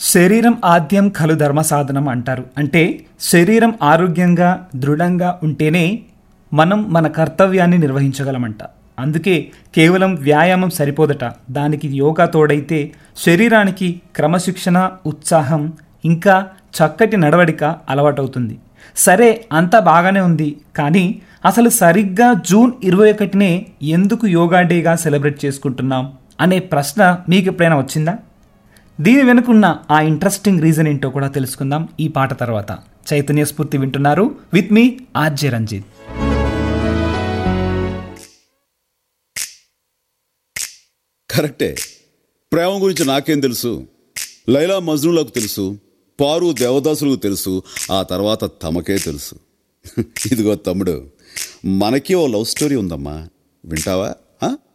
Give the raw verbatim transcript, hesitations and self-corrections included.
శరీరం ఆద్యం ఖలు ధర్మ సాధనం అంటారు. అంటే శరీరం ఆరోగ్యంగా దృఢంగా ఉంటేనే మనం మన కర్తవ్యాన్ని నిర్వహించగలమంట. అందుకే కేవలం వ్యాయామం సరిపోదట, దానికి యోగా తోడైతే శరీరానికి క్రమశిక్షణ, ఉత్సాహం, ఇంకా చక్కటి నడవడిక అలవాటవుతుంది. సరే, అంతా బాగానే ఉంది, కానీ అసలు సరిగ్గా జూన్ ఇరవై ఒకటినే ఎందుకు యోగా డేగా సెలబ్రేట్ చేసుకుంటున్నాం అనే ప్రశ్న మీకు ఎప్పుడైనా వచ్చిందా? దీని వెనుకున్న ఆ ఇంట్రెస్టింగ్ రీజన్ ఏంటో కూడా తెలుసుకుందాం ఈ పాట తర్వాత. చైతన్య స్ఫూర్తి వింటున్నారు, విత్ మీ ఆర్జే రంజిత్. కరెక్టే. ప్రేమ గురించి నాకేం తెలుసు? లైలా మజ్నూలకు తెలుసు, పారు దేవదాసులకు తెలుసు, ఆ తర్వాత తమకే తెలుసు. ఇదిగో తమ్ముడు, మనకి ఓ లవ్ స్టోరీ ఉందమ్మా, వింటావా?